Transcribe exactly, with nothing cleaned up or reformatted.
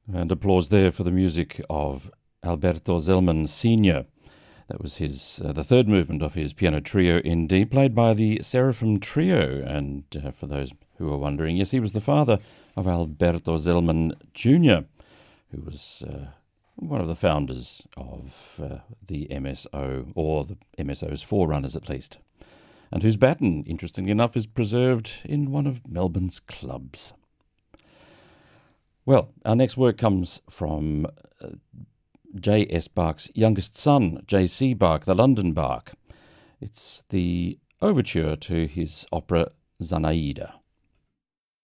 And applause there for the music of Alberto Zelman Senior That was his uh, the third movement of his piano trio in D, played by the Seraphim Trio. And uh, for those who are wondering, yes, he was the father of Alberto Zelman Junior, who was uh, one of the founders of uh, the M S O, or the M S O's forerunners at least, and whose baton, interestingly enough, is preserved in one of Melbourne's clubs. Well, our next work comes from uh, J S Bach's youngest son, J C Bach, the London Bach. It's the overture to his opera Zanaida.